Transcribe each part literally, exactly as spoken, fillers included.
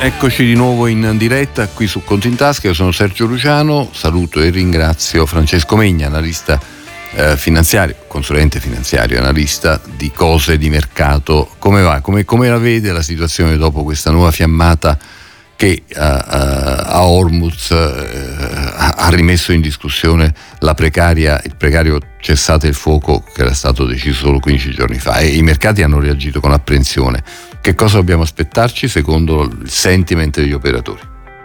Eccoci di nuovo in diretta qui su Conti in Tasca. Io sono Sergio Luciano, saluto e ringrazio Francesco Megna, analista eh, finanziario, consulente finanziario, analista di cose di mercato. Come va? Come, come la vede la situazione dopo questa nuova fiammata che uh, uh, a Hormuz uh, ha rimesso in discussione la precaria, il precario cessate il fuoco che era stato deciso solo quindici giorni fa, e i mercati hanno reagito con apprensione. Che cosa dobbiamo aspettarci secondo il sentiment degli operatori?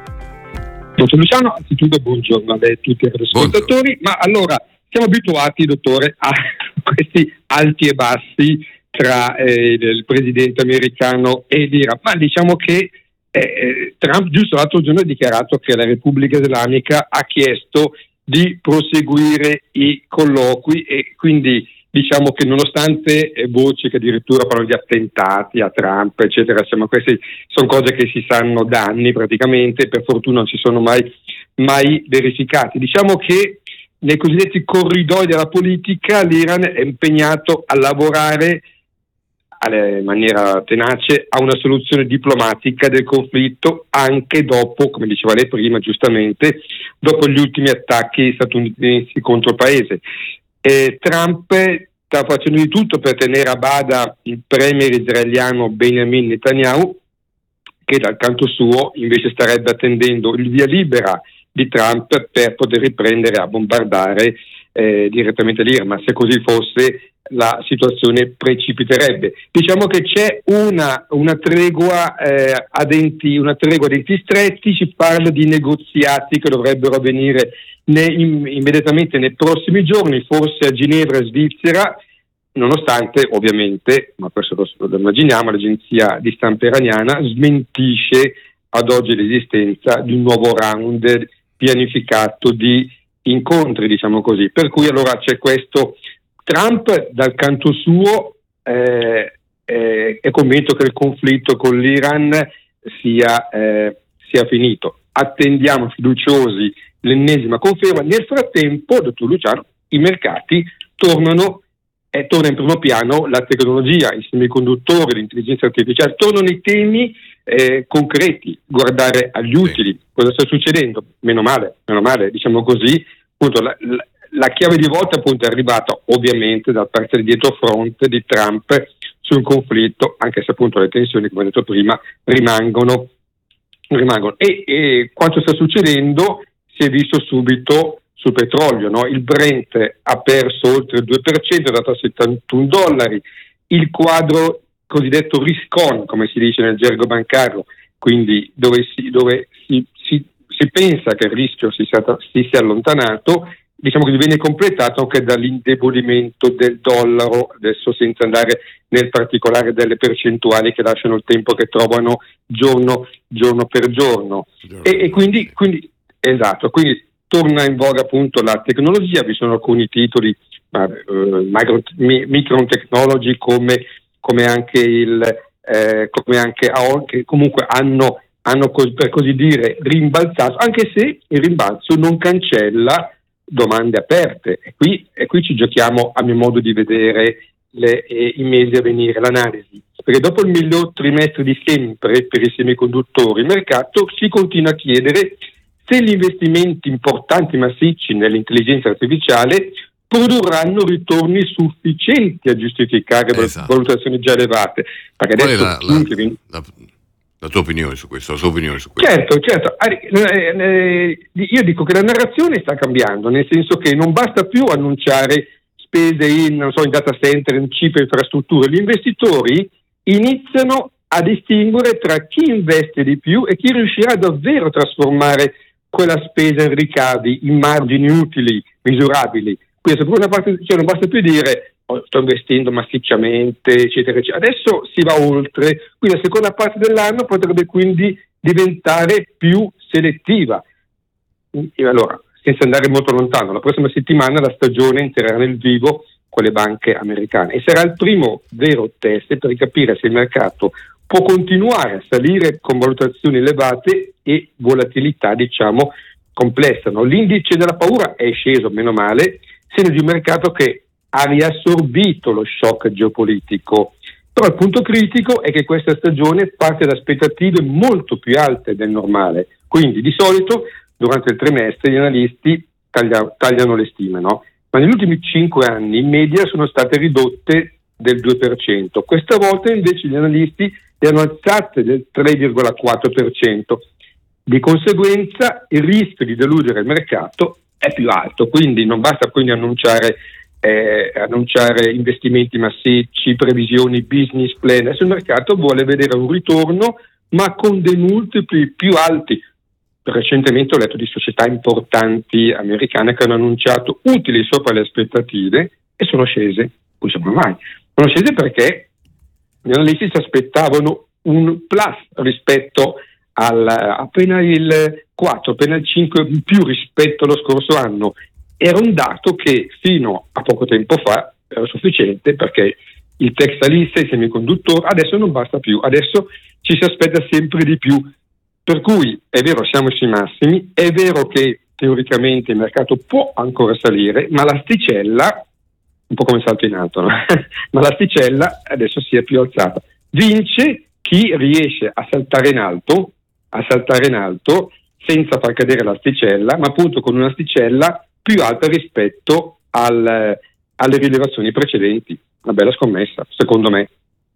Dottor Luciano, anzitutto buongiorno a lei e tutti gli ascoltatori. Ma allora, siamo abituati, dottore, a questi alti e bassi tra eh, il presidente americano e l'Iran, ma diciamo che eh, Trump giusto l'altro giorno ha dichiarato che la Repubblica Islamica ha chiesto di proseguire i colloqui, e quindi diciamo che nonostante voci che addirittura parlano di attentati a Trump, eccetera, insomma, queste sono cose che si sanno da anni praticamente, per fortuna non si sono mai, mai verificati. Diciamo che nei cosiddetti corridoi della politica l'Iran è impegnato a lavorare in maniera tenace a una soluzione diplomatica del conflitto, anche dopo, come diceva lei prima giustamente, dopo gli ultimi attacchi statunitensi contro il paese. E Trump sta facendo di tutto per tenere a bada il premier israeliano Benjamin Netanyahu, che dal canto suo invece starebbe attendendo il via libera di Trump per poter riprendere a bombardare eh, direttamente l'Iran. Ma se così fosse, la situazione precipiterebbe. Diciamo che c'è una, una tregua eh, a denti, una tregua a denti stretti. Si parla di negoziati che dovrebbero avvenire ne, in, immediatamente nei prossimi giorni, forse a Ginevra, Svizzera, nonostante ovviamente, ma questo lo, lo immaginiamo, l'agenzia di stampa iraniana smentisce ad oggi l'esistenza di un nuovo round pianificato di incontri, diciamo così. Per cui allora c'è questo. Trump dal canto suo eh, eh, è convinto che il conflitto con l'Iran sia, eh, sia finito. Attendiamo fiduciosi l'ennesima conferma. Nel frattempo, dottor Luciano, i mercati tornano, eh, torna in primo piano la tecnologia, i semiconduttori, l'intelligenza artificiale, tornano i temi eh, concreti, guardare agli utili, cosa sta succedendo, meno male, meno male, diciamo così, appunto la, la La chiave di volta appunto è arrivata ovviamente da parte del dietrofront di Trump sul conflitto, anche se appunto le tensioni, come ho detto prima, rimangono. rimangono. E, e quanto sta succedendo si è visto subito sul petrolio, no? Il Brent ha perso oltre il due per cento, è andato a settantuno dollari. Il quadro cosiddetto risk-on, come si dice nel gergo bancario, quindi dove si, dove si, si, si pensa che il rischio si sia, si sia allontanato, diciamo che viene completato anche dall'indebolimento del dollaro, adesso senza andare nel particolare delle percentuali che lasciano il tempo che trovano giorno, giorno per giorno. E, e quindi, quindi, esatto, quindi torna in voga appunto la tecnologia. Vi sono alcuni titoli, uh, micro, Micron Technology come, come anche il eh, come anche A O L, che comunque hanno, hanno cos- per così dire rimbalzato, anche se il rimbalzo non cancella domande aperte, e qui, e qui ci giochiamo, a mio modo di vedere, le, eh, i mesi a venire, l'analisi, perché dopo il miglior trimestre di sempre per i semiconduttori, il mercato si continua a chiedere se gli investimenti importanti massicci nell'intelligenza artificiale produrranno ritorni sufficienti a giustificare esatto. valutazioni già elevate, perché Qual adesso è la, la, la, la tua opinione su questo? La sua opinione su questo? Certo, certo. Io dico che la narrazione sta cambiando, nel senso che non basta più annunciare spese in, non so, in data center, in chip e infrastrutture. Gli investitori iniziano a distinguere tra chi investe di più e chi riuscirà davvero a trasformare quella spesa in ricavi, in margini utili, misurabili. Quindi per una parte, cioè, non basta più dire oh, sto investendo massicciamente, eccetera, eccetera. Adesso si va oltre, quindi la seconda parte dell'anno potrebbe quindi diventare più selettiva. E allora, senza andare molto lontano, la prossima settimana la stagione entrerà nel vivo con le banche americane e sarà il primo vero test per capire se il mercato può continuare a salire con valutazioni elevate e volatilità, diciamo, complessa. No? L'indice della paura è sceso, meno male, segno di un mercato che ha riassorbito lo shock geopolitico Però il punto critico è che questa stagione parte da aspettative molto più alte del normale, quindi di solito durante il trimestre gli analisti taglia, tagliano le stime, no? Ma negli ultimi cinque anni in media sono state ridotte del due per cento, questa volta invece gli analisti le hanno alzate del tre virgola quattro per cento, di conseguenza il rischio di deludere il mercato è più alto, quindi non basta quindi annunciare Eh, annunciare investimenti massicci, previsioni, business plan. Adesso il mercato vuole vedere un ritorno ma con dei multipli più alti. Recentemente ho letto di società importanti americane che hanno annunciato utili sopra le aspettative e sono scese. Poi come mai? Sono scese perché gli analisti si aspettavano un plus rispetto al appena il quattro, appena il cinque in più rispetto allo scorso anno. Era un dato che fino a poco tempo fa era sufficiente perché il textilista, i semiconduttori, adesso non basta più, adesso ci si aspetta sempre di più. Per cui è vero, siamo sui massimi, è vero che teoricamente il mercato può ancora salire, ma l'asticella, un po' come salto in alto, no? ma l'asticella adesso si è più alzata. Vince chi riesce a saltare in alto, a saltare in alto senza far cadere l'asticella, ma appunto con un'asticella più alta rispetto al, alle rilevazioni precedenti. Una bella scommessa, secondo me.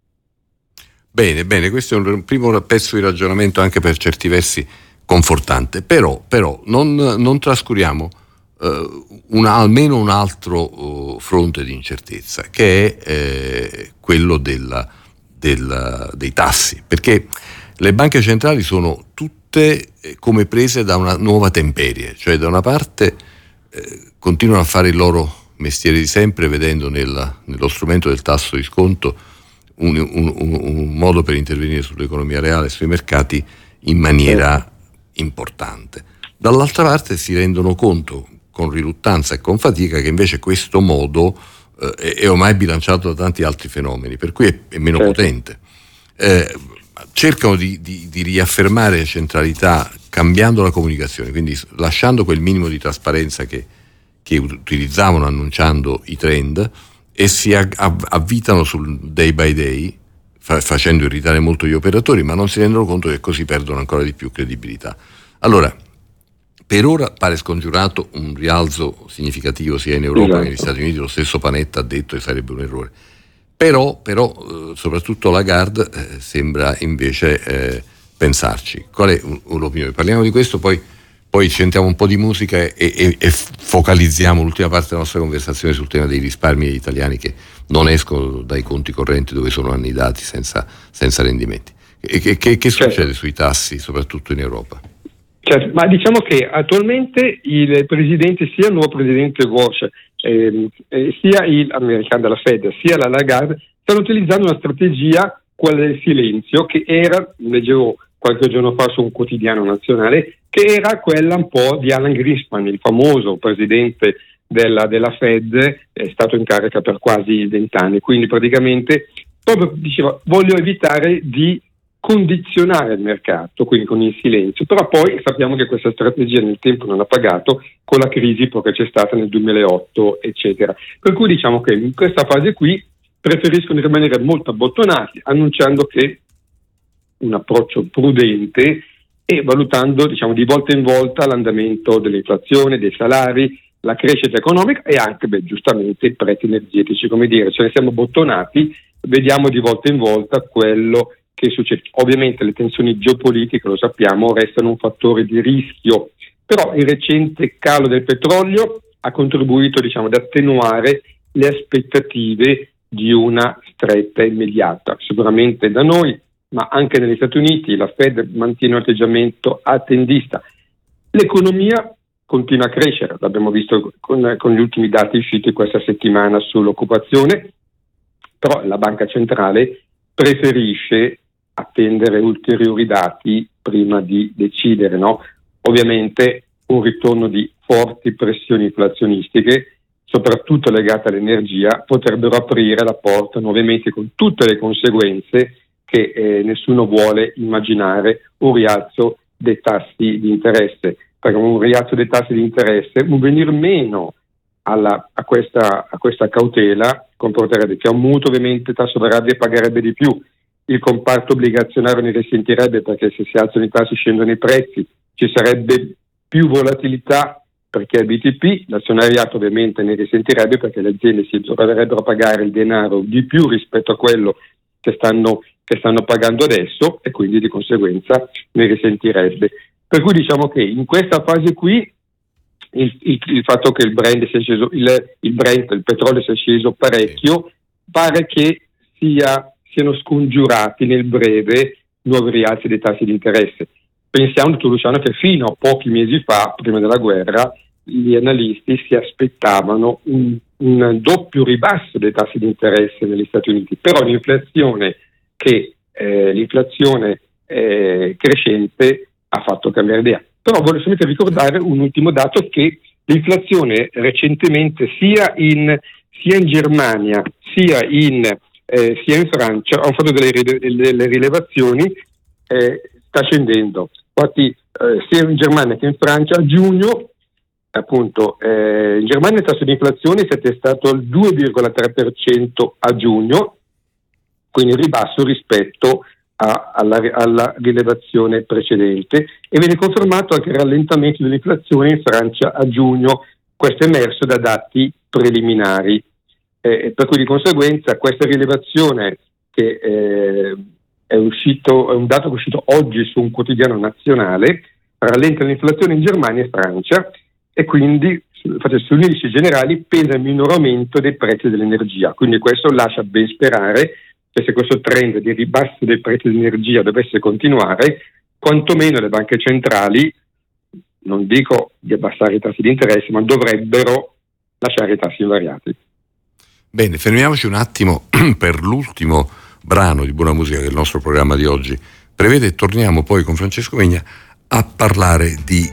Bene, bene, questo è un primo pezzo di ragionamento anche per certi versi confortante, però, però non, non trascuriamo eh, una, almeno un altro uh, fronte di incertezza, che è eh, quello della, della, dei tassi, perché le banche centrali sono tutte come prese da una nuova temperie, cioè da una parte Eh, continuano a fare il loro mestiere di sempre, vedendo nel, nello strumento del tasso di sconto un, un, un, un modo per intervenire sull'economia reale e sui mercati in maniera importante. Dall'altra parte si rendono conto con riluttanza e con fatica che invece questo modo eh, è, è ormai bilanciato da tanti altri fenomeni, per cui è, è meno certo. potente. Eh, cercano di, di, di riaffermare centralità cambiando la comunicazione, quindi lasciando quel minimo di trasparenza che, che utilizzavano annunciando i trend, e si avvitano sul day by day, fa, facendo irritare molto gli operatori, ma non si rendono conto che così perdono ancora di più credibilità. Allora, per ora pare scongiurato un rialzo significativo sia in Europa esatto. che negli Stati Uniti. Lo stesso Panetta ha detto che sarebbe un errore. Però, però eh, soprattutto Lagarde eh, sembra invece eh, pensarci. Qual è l'opinione? Parliamo di questo, poi, poi sentiamo un po' di musica e, e, e focalizziamo l'ultima parte della nostra conversazione sul tema dei risparmi degli italiani che non escono dai conti correnti dove sono annidati senza, senza rendimenti. E, che, che, che succede certo. sui tassi, soprattutto in Europa? Certo, ma diciamo che attualmente il presidente, sia il nuovo presidente Walsh, eh, eh, sia il americano della Fed, sia la Lagarde, stanno utilizzando una strategia, quella del silenzio, che era, leggevo qualche giorno fa su un quotidiano nazionale, che era quella un po' di Alan Greenspan, il famoso presidente della, della Fed, è stato in carica per quasi vent'anni, quindi praticamente proprio diceva voglio evitare di condizionare il mercato, quindi con il silenzio, però poi sappiamo che questa strategia nel tempo non ha pagato con la crisi che c'è stata nel duemilaotto eccetera, per cui diciamo che in questa fase qui preferiscono rimanere molto abbottonati, annunciando che un approccio prudente e valutando diciamo di volta in volta l'andamento dell'inflazione, dei salari, la crescita economica e anche beh, giustamente i prezzi energetici, come dire, ce ne siamo abbottonati, vediamo di volta in volta quello che succede. Ovviamente le tensioni geopolitiche, lo sappiamo, restano un fattore di rischio, però il recente calo del petrolio ha contribuito diciamo ad attenuare le aspettative di una stretta immediata, sicuramente da noi, ma anche negli Stati Uniti la Fed mantiene un atteggiamento attendista. L'economia continua a crescere, l'abbiamo visto con, con gli ultimi dati usciti questa settimana sull'occupazione, però la banca centrale preferisce attendere ulteriori dati prima di decidere, no? Ovviamente un ritorno di forti pressioni inflazionistiche, soprattutto legate all'energia, potrebbero aprire la porta nuovamente con tutte le conseguenze che eh, nessuno vuole immaginare, un rialzo dei tassi di interesse, perché un rialzo dei tassi di interesse, un venir meno alla, a, questa, a questa cautela comporterebbe che a un mutuo ovviamente tasso variabile pagherebbe di più, il comparto obbligazionario ne risentirebbe perché se si alzano i tassi scendono i prezzi, ci sarebbe più volatilità perché il B T P, l'azionariato ovviamente ne risentirebbe perché le aziende si troverebbero a pagare il denaro di più rispetto a quello che stanno, che stanno pagando adesso e quindi di conseguenza ne risentirebbe. Per cui diciamo che in questa fase qui il, il, il fatto che il Brent sia sceso, il, il Brent, il petrolio sia sceso parecchio, pare che sia siano scongiurati nel breve nuovi rialzi dei tassi di interesse. Pensiamo, dottor Luciano, che fino a pochi mesi fa, prima della guerra, gli analisti si aspettavano un, un doppio ribasso dei tassi di interesse negli Stati Uniti, però l'inflazione, che, eh, l'inflazione eh, crescente ha fatto cambiare idea. Però voglio solamente ricordare un ultimo dato, che l'inflazione recentemente sia in, sia in Germania sia in Eh, sia in Francia hanno fatto delle, delle rilevazioni, eh, sta scendendo. Infatti eh, sia in Germania che in Francia a giugno, appunto, eh, in Germania il tasso di inflazione si è attestato al due virgola tre per cento a giugno, quindi ribasso rispetto a, alla, alla rilevazione precedente, e viene confermato anche il rallentamento dell'inflazione in Francia a giugno. Questo è emerso da dati preliminari. Eh, per cui di conseguenza questa rilevazione, che eh, è uscito, è un dato che è uscito oggi su un quotidiano nazionale, rallenta l'inflazione in Germania e Francia e quindi sugli indici generali pesa il minoramento dei prezzi dell'energia. Quindi questo lascia ben sperare che se questo trend di ribasso dei prezzi dell'energia dovesse continuare, quantomeno le banche centrali, non dico di abbassare i tassi di interesse, ma dovrebbero lasciare i tassi invariati. Bene, fermiamoci un attimo per l'ultimo brano di buona musica del nostro programma di oggi. Prevede e torniamo poi con Francesco Megna a parlare di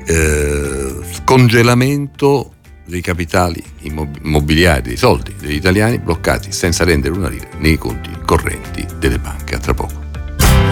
eh, congelamento dei capitali immobiliari, dei soldi degli italiani bloccati senza rendere una lira nei conti correnti delle banche. A tra poco.